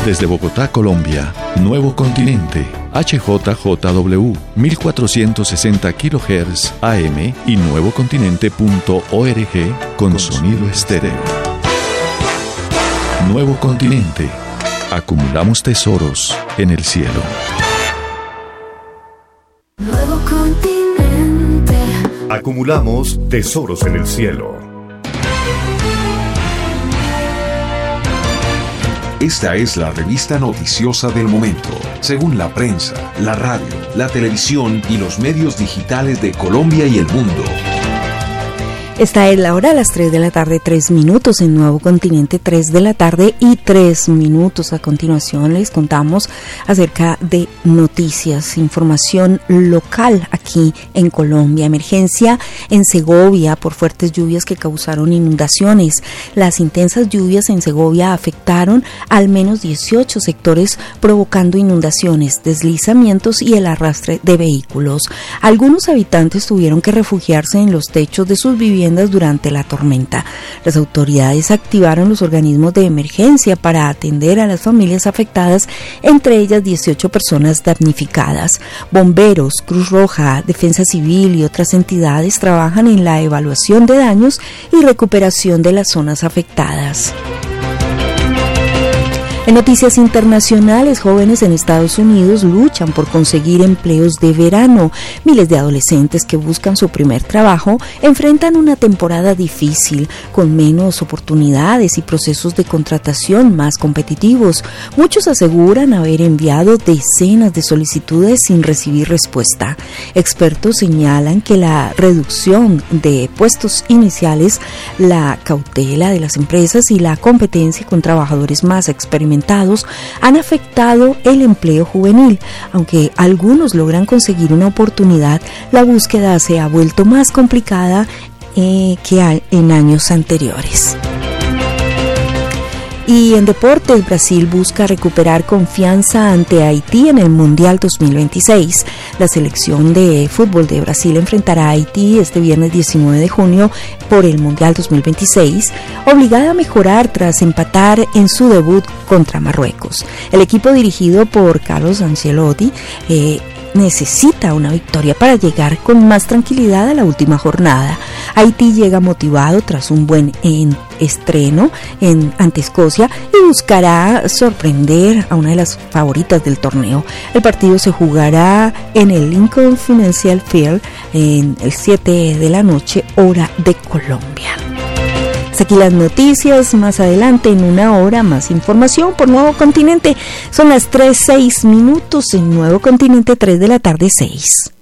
Desde Bogotá, Colombia, Nuevo Continente, HJJW, 1460 kHz AM y nuevocontinente.org con sonido estéreo. Nuevo Continente. Acumulamos tesoros en el cielo. Nuevo Continente. Acumulamos tesoros en el cielo. Esta es la revista noticiosa del momento, según la prensa, la radio, la televisión y los medios digitales de Colombia y el mundo. Esta es la hora, a las 3 de la tarde, 3 minutos en Nuevo Continente, 3 de la tarde y 3 minutos. A continuación les contamos acerca de noticias, información local aquí en Colombia. Emergencia en Segovia por fuertes lluvias que causaron inundaciones. Las intensas lluvias en Segovia afectaron al menos 18 sectores, provocando inundaciones, deslizamientos y el arrastre de vehículos. Algunos habitantes tuvieron que refugiarse en los techos de sus viviendas durante la tormenta. Las autoridades activaron los organismos de emergencia para atender a las familias afectadas, entre ellas 18 personas damnificadas. Bomberos, Cruz Roja, Defensa Civil y otras entidades trabajan en la evaluación de daños y recuperación de las zonas afectadas. En noticias internacionales, jóvenes en Estados Unidos luchan por conseguir empleos de verano. Miles de adolescentes que buscan su primer trabajo enfrentan una temporada difícil, con menos oportunidades y procesos de contratación más competitivos. Muchos aseguran haber enviado decenas de solicitudes sin recibir respuesta. Expertos señalan que la reducción de puestos iniciales, la cautela de las empresas y la competencia con trabajadores más experimentados han afectado el empleo juvenil. Aunque algunos logran conseguir una oportunidad, la búsqueda se ha vuelto más complicada que en años anteriores. Y en deportes, Brasil busca recuperar confianza ante Haití en el Mundial 2026. La selección de fútbol de Brasil enfrentará a Haití este viernes 19 de junio por el Mundial 2026, obligada a mejorar tras empatar en su debut contra Marruecos. El equipo dirigido por Carlos Ancelotti necesita una victoria para llegar con más tranquilidad a la última jornada. Haití llega motivado tras un buen estreno ante Escocia y buscará sorprender a una de las favoritas del torneo. El partido se jugará en el Lincoln Financial Field en el 7 de la noche, hora de Colombia. Hasta aquí las noticias, más adelante en una hora más información por Nuevo Continente. Son las 3:06 en Nuevo Continente, 3 de la tarde 6.